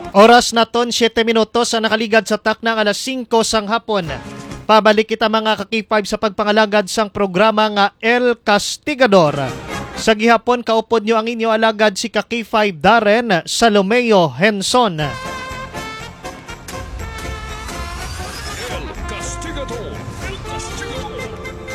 Oras na ton 7 minutos sa nakaligad sa taknang alas 5 sang hapon. Pabalik kita mga kaki-5 sa pagpangalagad sang programa nga El Castigador. Sa gihapon kaupod nyo ang inyo alagad si kaki-5 Darren Salomeo Henson. El Castigador. El Castigador.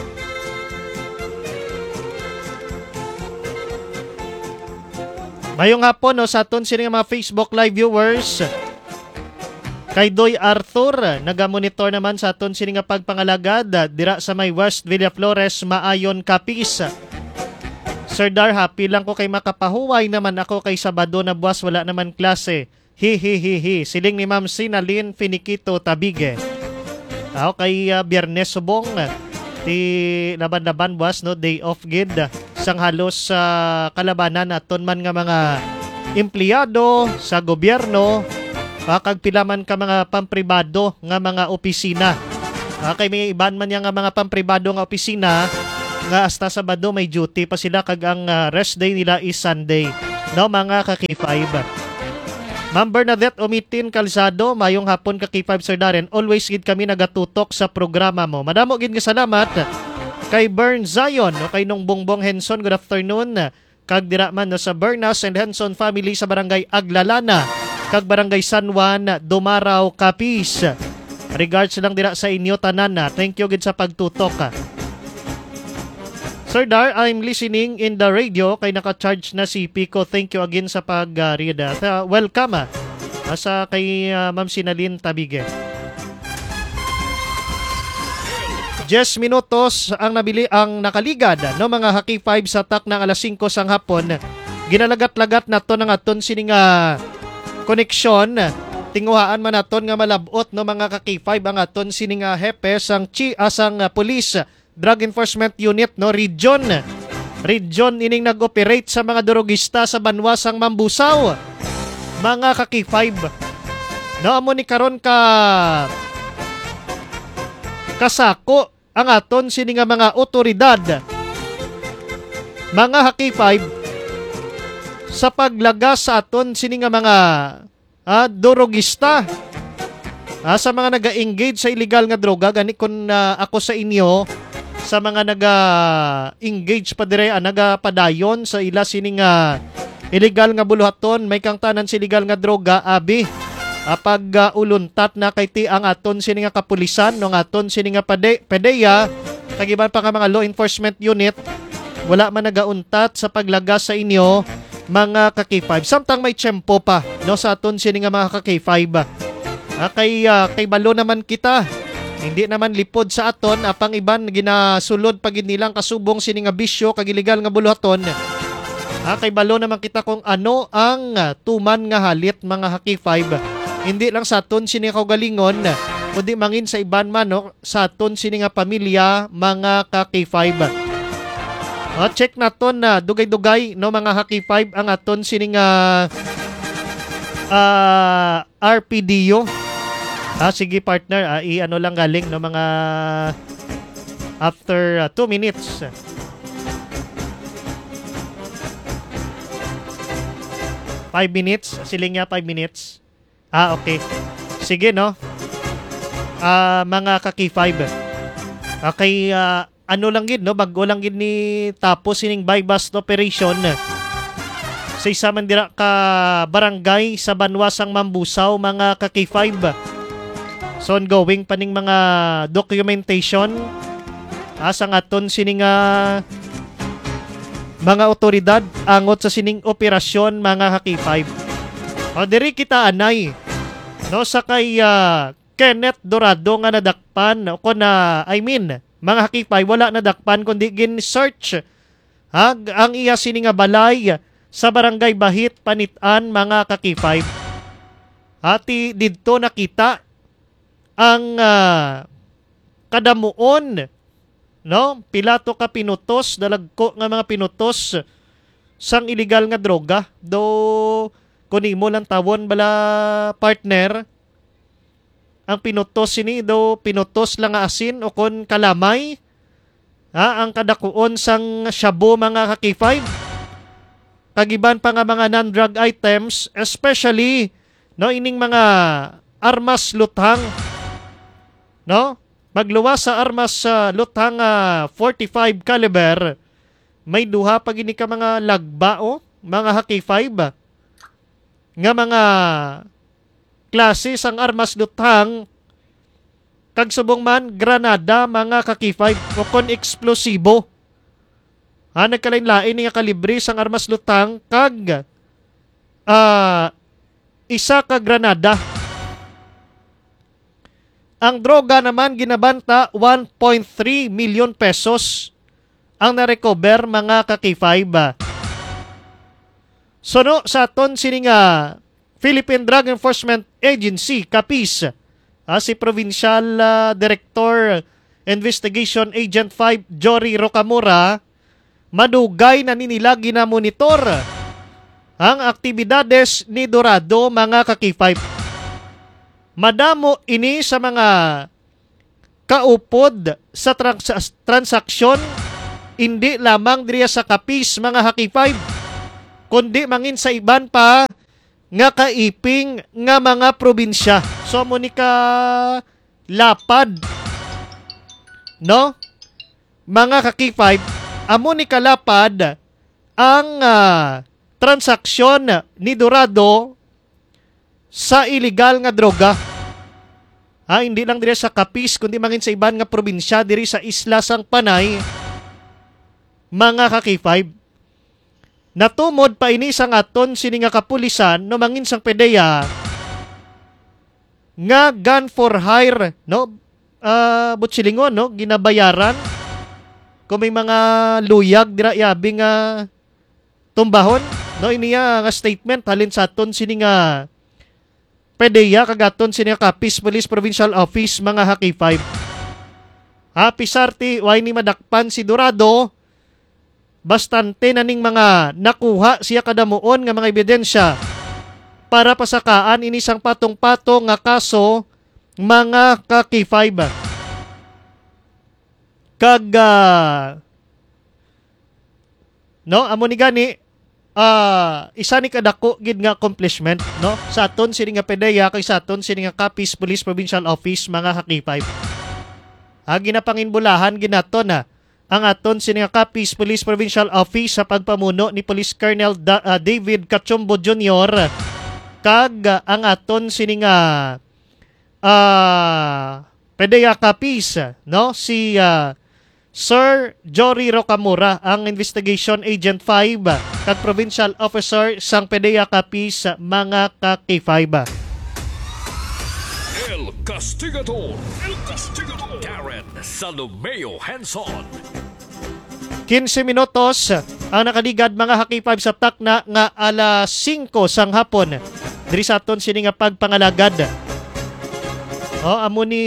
Mayong hapon no, sa aton sini mga Facebook Live viewers. Kay Doy Arthur, nagamonitor naman sa aton sini nga pagpangalagad dira sa may West Villaflores, Maayon, Capiz. Sir Dar, happy lang ko kay makapahuway naman ako kay Sabado na buwas wala naman klase. Hi. Siling ni Ma'am Sinalin Finiquito Tabige. Ako kay Biyernes Subong, ti laban-laban buwas no, day off gid. Sang halos sa kalabanan aton man nga mga empleyado sa gobyerno, kagpilaman ka mga pampribado nga mga opisina. Kay may iban man nga mga pampribado nga opisina nga hasta Sabado may duty pa sila kag ang rest day nila is Sunday. No mga kaki-5. Ma'am Bernadette Umitin Calzado, mayong hapon kaki-5 Sir Darren. Always gid kami nagatutok sa programa mo. Madamo gid nga salamat. Kay Bern Zion, o kay nung Bongbong Henson, good afternoon. Kag dira man no, sa Bernas and Henson family sa barangay Aglalana, kag barangay San Juan, Dumaraw, Capiz. Regards lang dira sa inyo tanan na. Thank you gid sa pagtutok. Sir Dar, I'm listening in the radio kay naka-charge na si Pico. Thank you again sa pag-read. Welcome sa kay Ma'am Sinalin Tabige. 10 minutos ang nabili ang nakaligad no mga haki-5 sa tak ng alas 5 sang hapon. Ginalagat-lagat na to ng aton sining koneksyon. Tinguhaan man naton nga malabot no mga kaki-5 ang aton sining hepe sang asang police drug enforcement unit no region ining nag-operate sa mga drogista sa banwasang Mambusaw. Mga kaki-5 no amo ni karon ka kasako ang aton sini nga mga otoridad. Mga haki-5 sa paglagas sa aton sini nga mga drogista sa mga naga-engage sa illegal nga droga. Gani kun ako sa inyo sa mga naga-engage pa dire nagapadayon sa ila sini nga illegal nga buluhaton, may kang tanan sa illegal nga droga abi. Pag uluntat na kay ti ang aton sini nga kapulisan no aton sini nga PDEA kagiban pa nga mga law enforcement unit wala man nagauntat sa paglagas sa inyo mga kaki-5 samtang may tiyempo pa no sa aton sini nga mga kaki-5. Kay balo naman kita hindi naman lipod sa aton apang iban ginasulod pagid nilang kasubong sini nga bisyo kag illegal nga buluhaton. Kay balo naman kita kung ano ang tuman nga halit mga haki-5. Hindi lang sa aton sini kaugalingon, kundi mangin sa iban man no, sa aton sini nga pamilya mga kaki-5. Check naton na dugay-dugay no mga haki-5 ang aton sini nga RPDO. Sige partner, i-ano lang galing no mga after 2 minutes. Five minutes, siling niya 5 minutes. Okay. Sige, no? Mga kaki-5. Okay, ano lang gid, no? Bago lang gid ni tapos sining buy-bust operation. Sa isa man dira ka barangay sa banwasang Mambusaw, mga kaki-5. So, ongoing pa ning mga documentation. Sa aton sining mga otoridad angot sa sining operasyon, mga kaki-5. Diri kita anay no sa kay Kenneth Dorado nga nadakpan o mga haki-5 wala nadakpan kundi gin-search ang iya sini nga balay sa barangay Bahit Panitan, mga kaki-5. Ati didto nakita ang kadamuon no pilato ka pinutos dalagko nga mga pinutos sang illegal nga droga do kuni mo lang tawon bala partner ang pinutos sini do pinutos lang nga asin o kon kalamay ang kadakuon sang shabu, mga kaki-5. Kagiban pa nga mga non-drug items, especially no ining mga armas luthang, no magluwas sa armas sa luthang 45 caliber, may duha pa gini ka mga lagbao, mga Haki-5 nga mga klase sang armas luthang, kag subong man granada, mga Haki-5 o kon eksplosibo. Nagkalain-lain nga kalibre sang armas luthang kag isa ka granada. Ang droga naman ginabanta 1.3 million pesos ang na-recover, mga Haki-5. Sono sa aton sining Philippine Drug Enforcement Agency, Capiz, si Provincial Director Investigation Agent 5 Jory Rocamora, madugay na nila ginamonitor ang aktibidades ni Dorado, mga Haki-5. Madamo ini sa mga kaupod sa transaksyon, hindi lamang diriya sa Capiz, mga Haki-5, kundi mangin sa iban pa nga kaiping nga mga probinsya. So mo ni ka lapad, no? Mga Haki-5, amo ni kalapad ang transaksyon ni Dorado sa illegal nga droga. Hindi lang diri sa Capiz, kundi mangin sa iban nga probinsya diri sa isla sang Panay, mga Haki-5. Natumod pa ini sang aton sini nga kapulisan no mangin sang PDEA nga gun for hire, no butsilingon, no ginabayaran kung may mga luyag dira yabi nga tumbahon, no iniya nga statement halin sa aton sini nga PDEA kagaton sini nga Capiz Police Provincial Office, mga Haki-5. Pisarti way ni madakpan si Dorado, bastante na ning mga nakuha siya kadamuon nga mga ebidensya para pasakaan ini sang patong-patong nga kaso, mga Haki-5. Kag no amo ni gani isa ni kadako gid nga accomplishment, no sa aton sini nga PDEA kay sa aton sini nga Capiz Police Provincial Office, mga Haki-5. Ginapanginbulahan ginaton ang aton sini nga Capiz Police Provincial Office sa pagpamuno ni Police Colonel David Cachumbo Jr. kag ang aton sini nga PDEA Capiz, no si Sir Jory Rocamora, ang Investigation Agent 5 kag Provincial Officer sang PDEA Capiz, mga Haki-5. El Castigador, Karen Salomeo Hanson. 15 minutos ang nakaligad, mga Haki-5, sa takna nga alas 5 sang hapon diri sa aton sini nga pagpangalagad. Amo ni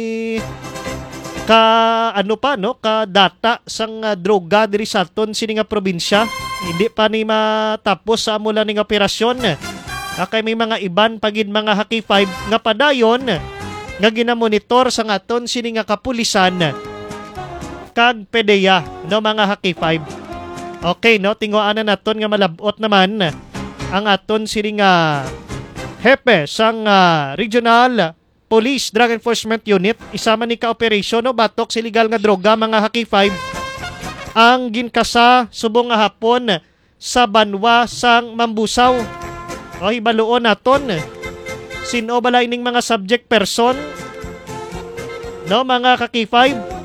ka data sang droga diri sa aton sini nga probinsya. Hindi pa ni matapos sa amo lang ning operasyon. Kay may mga iban pagid, mga Haki-5, nga padayon nga ginamonitor sa aton sini nga kapulisan kag PDEA, no, mga Haki-5. Okay, no, tinguan na naton nga malabot naman ang aton sini nga hepe sang Regional Police Drug Enforcement Unit, isama ni ka-operasyon, no, batok sa illegal nga droga, mga Haki-5, ang ginkasa subong nga hapon sa banwa sang Mambusaw. Hibaluon naton sino bala ining mga subject person, no, mga Haki-5,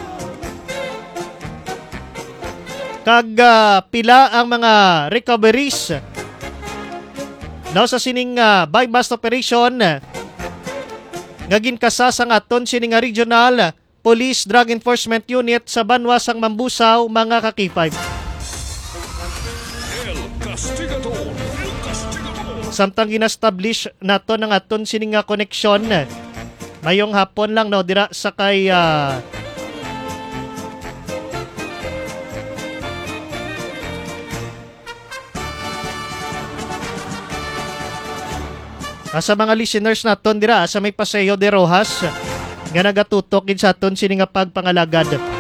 kag pila ang mga recoveries, no, sa sining by bust operation nga ginkasa sa aton sining Regional Police Drug Enforcement Unit sa banwa sang Mambusaw, mga Haki-5. El Castigador. Samtang gina-establish nato ng aton sining nga koneksyon mayong hapon lang, no, dira sa kay sa mga listeners naton dira sa may Paseo de Rojas nga nagatutok sa aton sini nga pagpangalagad.